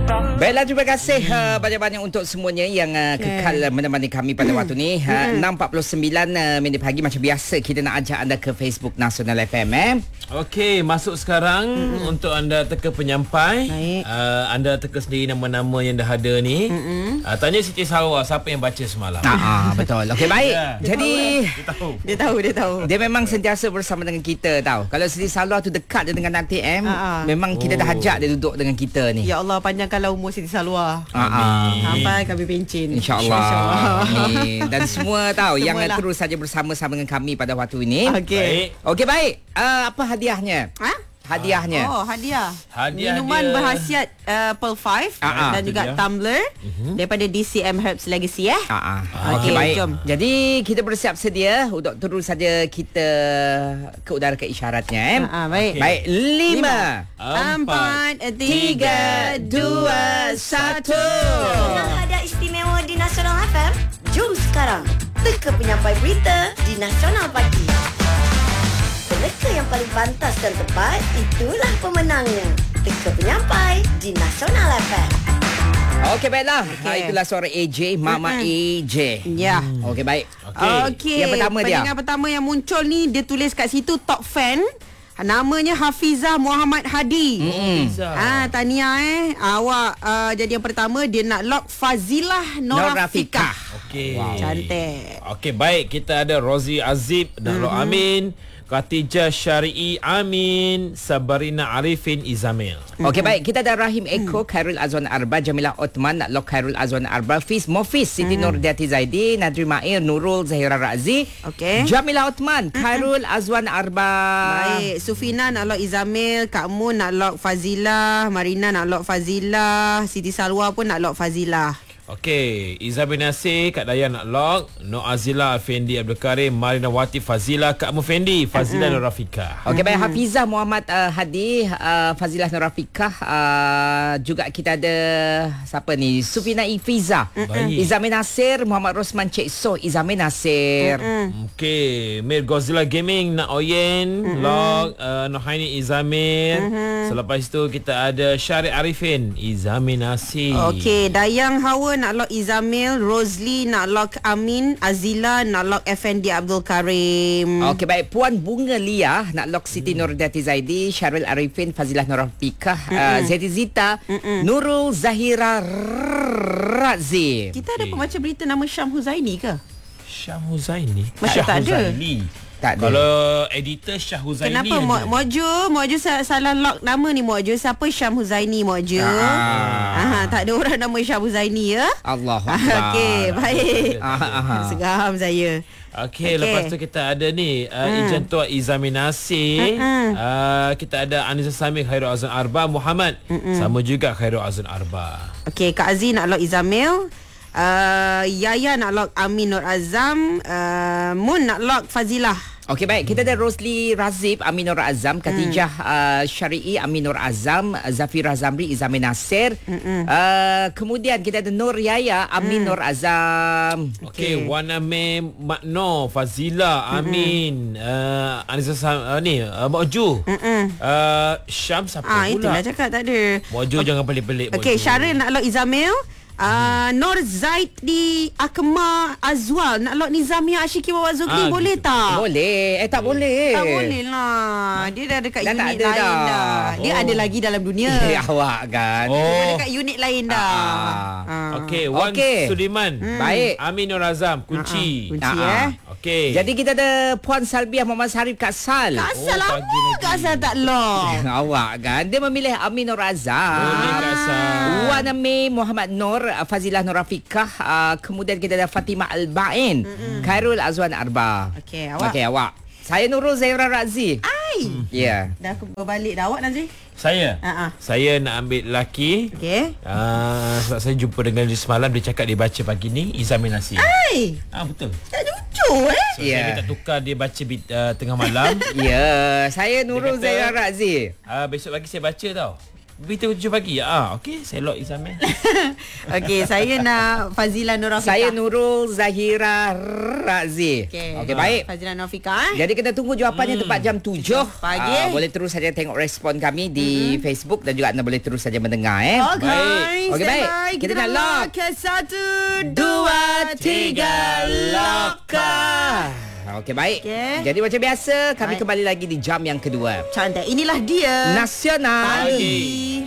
Baiklah, terima kasih banyak-banyak untuk semuanya yang kekal menemani kami pada waktu ni. 6.49 minit pagi, macam biasa kita nak ajak anda ke Facebook Nasional FM. Okey, masuk sekarang untuk anda teka penyampai. Anda teka sendiri nama-nama yang dah ada ni. Tanya Siti Sarwa siapa yang baca semalam. Betul. Okey, baik. Jadi dia tahu. dia memang sentiasa bersama dengan kita tahu. Kalau Siti Sarwa tu dekat je dengan ATM, memang kita dah ajak dia duduk dengan kita ni. Ya Allah, panjangkanlah umur Siti Salwa. Sampai kami pencin. InsyaAllah. Amin. Dan semua tahu yang terus saja bersama-sama dengan kami pada waktu ini. Okey, baik. Apa hadiahnya? Hadiahnya. Hadiah Hadiah minuman dia berhasiat Pearl 5 dan juga dia tumbler daripada DCM Herbs Legacy Okey, baik. jom. Jadi kita bersiap sedia untuk terus saja kita ke udara ke isyaratnya. Baik. Baik, 5, 4, 3, 2, 1. Nak hadiah istimewa di Nasional FM? Jom sekarang teka penyampai berita di Nasional Pagi. Peneka yang paling pantas dan tepat, itulah pemenangnya. Teka penyampai di Nasional FM. Okey, baiklah. Itulah suara AJ, Mama AJ. Ya. Okey, baik. Okey. Yang pertama dia. Pendengar pertama yang muncul ni, dia tulis kat situ top fan. Namanya Hafizah Muhammad Hadi. Tahniah awak jadi yang pertama. Dia nak lock Fazilah Norafikah. Okey. Wow. Cantik. Okey, baik. Kita ada Rozi Azib nak lock Amin, Khatijah Syari'i Amin, Sabarina Arifin Izamil. Okey, baik. Kita ada Rahim Eko, Khairul Azwan Arba, Jamilah Othman nak lock Khairul Azwan Arba, Fiz Mofis, Siti Nurdiati Zaidi, Nadri Mair, Nurul Zahira Razi. Okey. Jamilah Othman, Khairul Azwan Arba. Baik, Sufina nak lock Izamil, Kak Mun nak lock Fazilah, Marina nak lock Fazilah, Siti Salwa pun nak lock Fazilah. Okey, Iza bin Nasir, Kak Dayah nak lock, Nur Azila Effendi Abdul Karim, Marina Wati Fazilah, Kak Mufendi, Fazilah Nur Rafiqah. Okey, baik. Hafizah Muhammad Hadi, Fazilah Nur Rafiqah, juga kita ada siapa ni? Sufina Ifiza, Izamin Nasir, Muhammad Rosman Cik So, Izamin Nasir. Okey, Mir Godzilla Gaming nak Oyen, lock, Nohaini Izamir. Selepas itu kita ada Syarif Arifin, Izamin Nasir. Okey, Dayang Hawa nak lock Izamil, Rosli nak lock Amin, Azila nak lock Effendi Abdul Karim. Okey, baik. Puan Bunga Lia nak lock Siti Nurdiati Zaidi, Syarul Arifin, Fazilah Nur Rafiqah, Zeti Zita, Nurul Zahira Razi. Kita ada pembaca berita nama Syam Huzaini ke? Syam Huzaini? Macam tak ada. Tak ada. Kalau editor Syah Huzaini. Kenapa Mojo salah lock nama ni Mojo? Siapa Syam Huzaini Mojo? Tak ada orang nama Syam Huzaini ya? Allah. Okey, baik. Seram saya. Okey, lepas tu kita ada ni Ijan Tua Izamin Nasir. Kita ada Anissa Samir, Khairul Azwan Arba, Muhammad sama juga Khairul Azwan Arba. Okey, Kak Aziz nak lock Izamil, Yaya nak lock Amin Nur Azam, Mun nak lock Fazilah. Okey, baik. Kita ada Rosli Razib, Amin Nur Azam, Khatijah Syari'i, Amin Nur Azam, Zafira Zamri, Izamin Nasir. Kemudian kita ada Nur Yaya, Amin Nur Azam. Okey, Waname Makno, Fazila, Amin, Anissa ni, Moju. Syam siapa pula? Itulah cakap tak ada. Moju jangan pelik-pelik. Okey, Syaril nak lock Izamil. Nur Zaidi Akmal Azwal nak lock Nizamia Ashiki Wawa Zukri. Boleh tak? Boleh. Tak boleh. Tak boleh lah. Dia dah dekat dah unit ada lain dah. Dia ada lagi dalam dunia. Awak kan. Dia dekat unit lain dah. Okey, Wan Suleiman. Baik. Amin Nur Azam, kunci. Kunci Okey. Jadi kita ada Puan Salbiah Muhammad Sarif Kak Sal. Kak Sal apa? Kak Sal tak lock. Awak kan. Dia memilih Amin Nur Azam. Boleh Kak Sal. Waname Muhammad Nur, Fazilah Nur Rafiqah. Kemudian kita ada Fatimah Al-Ba'in, Khairul Azwan Arba. Okey, awak. Okey, awak. Saya Nurul Zahira Razi. Ya. Dah aku berbalik dah. Awak Nazri? Saya? Saya nak ambil lelaki. Okey. Sebab saya jumpa dengan dia semalam. Dia cakap dia baca pagi ni Izamin Nasir. Betul. Tak jujur So, saya minta tukar dia baca tengah malam. Ya. Saya Nurul Zahira Razi. Besok pagi saya baca tau. Beritahu 7 pagi. Okey, saya lock Izamil. Okey, saya nak Fazila Nur Rafika. Saya Nurul Zahira Razi. Okey, baik. Fazila Nur Rafika. Jadi kita tunggu jawapannya tepat jam 7 pagi. Boleh terus saja tengok respon kami di Facebook dan juga anda boleh terus saja mendengar Okay. Baik. Okey, baik. Kita nak lock. ke 1, 2, 3 lock. Okey, baik. Okey. Jadi macam biasa kami Baik. kembali lagi di jam yang kedua. Cantik. Inilah dia. Nasional. Pagi.